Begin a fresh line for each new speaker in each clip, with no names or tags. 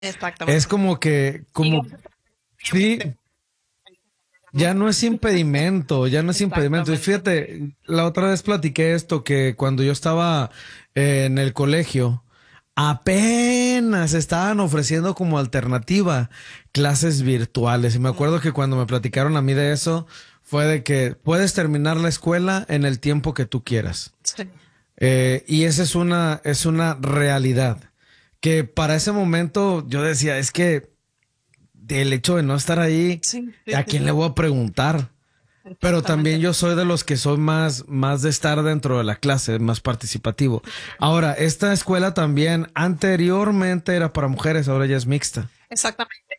Es
Exactamente.
como que, como, sí, ya no es impedimento, ya no es impedimento. Y
Exactamente.
fíjate, la otra vez platiqué esto, que cuando yo estaba en el colegio, apenas estaban ofreciendo como alternativa clases virtuales. Y me acuerdo que cuando me platicaron a mí de eso, fue de que puedes terminar la escuela en el tiempo que tú quieras.
Sí,
Y esa es una realidad. Que para ese momento yo decía, es que el hecho de no estar ahí,
sí, sí,
¿a
sí,
quién le voy a preguntar? Pero también
exactamente.
yo soy de los que soy más de estar dentro de la clase, más participativo. Ahora, esta escuela también anteriormente era para mujeres, ahora ya es mixta.
Exactamente.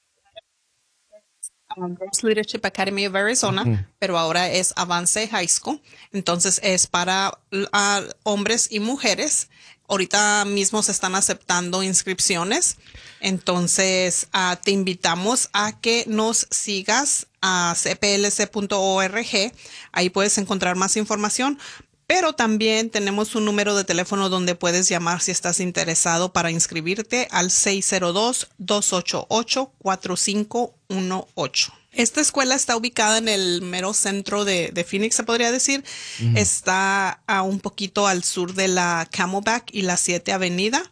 Girls Leadership Academy of Arizona,
Ujú.
pero ahora es Avance High School. Entonces es para hombres y mujeres. Ahorita mismo se están aceptando inscripciones. Entonces te invitamos a que nos sigas a cplc.org. Ahí puedes encontrar más información. Pero también tenemos un número de teléfono donde puedes llamar si estás interesado para inscribirte al 602-288-4518. Esta escuela está ubicada en el mero centro de Phoenix, se podría decir.
Ujú.
Está a un poquito al sur de la Camelback y la 7 Avenida.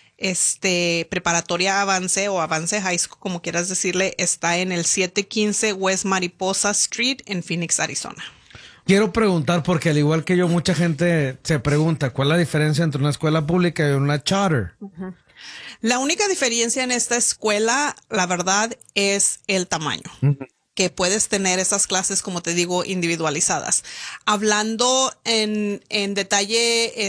Preparatoria Avance o Avance High School, como quieras decirle, está en el 715 West Mariposa Street en Phoenix, Arizona.
Quiero preguntar, porque al igual que yo, mucha gente se pregunta, ¿cuál es la diferencia entre una escuela pública y una charter?
La única diferencia en esta escuela, la verdad, es el tamaño,
Ujú.
que puedes tener esas clases, como te digo, individualizadas. Hablando en detalle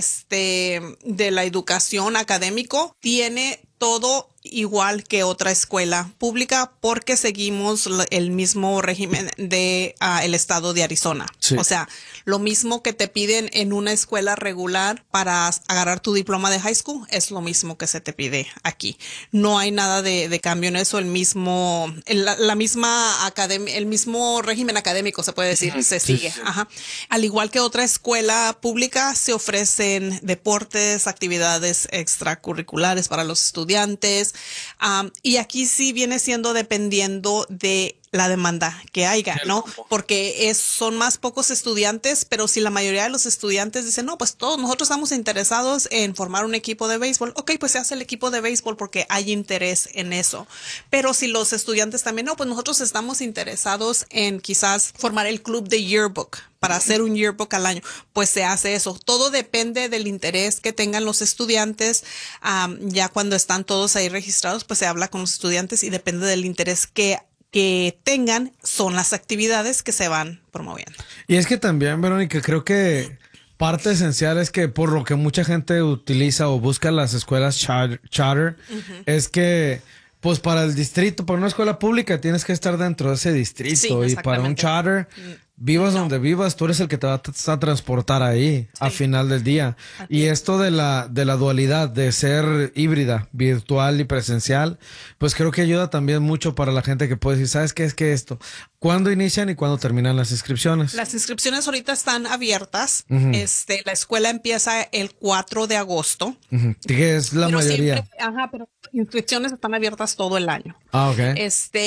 de la educación académico, tiene todo igual que otra escuela pública porque seguimos el mismo régimen de el estado de Arizona.
Sí.
O sea, lo mismo que te piden en una escuela regular para agarrar tu diploma de high school es lo mismo que se te pide aquí. No hay nada de cambio en eso. La misma academia, el mismo régimen académico se puede decir, se
Sí,
sigue.
sí.
Ajá. Al igual que otra escuela pública, se ofrecen deportes, actividades extracurriculares para los estudiantes. Y aquí sí viene siendo dependiendo de la demanda que haya, ¿no? Porque son más pocos estudiantes, pero si la mayoría de los estudiantes dicen, no, pues todos nosotros estamos interesados en formar un equipo de béisbol, ok, pues se hace el equipo de béisbol porque hay interés en eso. Pero si los estudiantes también, no, pues nosotros estamos interesados en quizás formar el club de yearbook para hacer un yearbook al año, pues se hace eso. Todo depende del interés que tengan los estudiantes. Ya cuando están todos ahí registrados, pues se habla con los estudiantes y depende del interés que tengan, son las actividades que se van promoviendo.
Y es que también, Verónica, creo que parte esencial es que por lo que mucha gente utiliza o busca las escuelas charter,
Ujú.
es que, pues para el distrito, para una escuela pública tienes que estar dentro de ese
Sí,
distrito y para un
exactamente.
charter, vivas
No,
donde vivas, tú eres el que te va a transportar ahí a
sí,
final del día.
así
Y
es.
esto de la dualidad, de ser híbrida, virtual y presencial, pues creo que ayuda también mucho para la gente que puede decir, ¿sabes qué es que esto? ¿Cuándo inician y cuándo terminan las inscripciones?
Las inscripciones ahorita están abiertas.
Ujú,
La escuela empieza el 4 de agosto,
ujú. Que es la
pero siempre,
mayoría.
ajá, pero inscripciones están abiertas todo el año.
Ah, ok.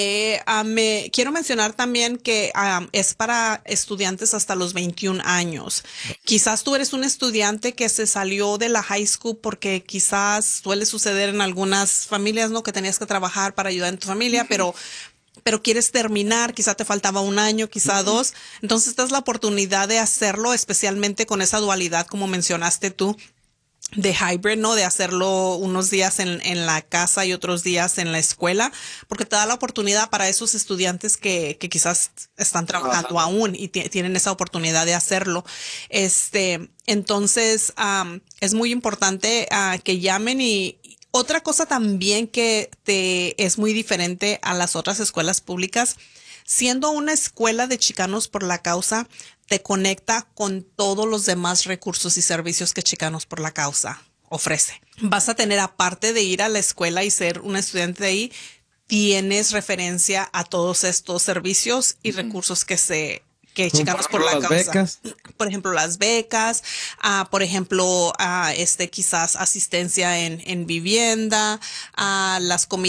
Quiero mencionar también que es para estudiantes hasta los 21 años. Quizás tú eres un estudiante que se salió de la high school porque quizás suele suceder en algunas familias, ¿no? Que tenías que trabajar para ayudar en tu familia, pero quieres terminar, quizá te faltaba un año, quizá dos. Entonces, esta es la oportunidad de hacerlo, especialmente con esa dualidad, como mencionaste tú, de hybrid, ¿no? De hacerlo unos días en la casa y otros días en la escuela, porque te da la oportunidad para esos estudiantes que quizás están trabajando aún y tienen esa oportunidad de hacerlo. Entonces, es muy importante que llamen y otra cosa también que es muy diferente a las otras escuelas públicas, siendo una escuela de Chicanos por la Causa, te conecta con todos los demás recursos y servicios que Chicanos por la Causa ofrece. Vas a tener, aparte de ir a la escuela y ser un estudiante de ahí, tienes referencia a todos estos servicios y recursos que
Como
checarnos
por
por la
ejemplo, las
causa.
becas.
Por ejemplo, las becas, por ejemplo, quizás asistencia en vivienda, las comidas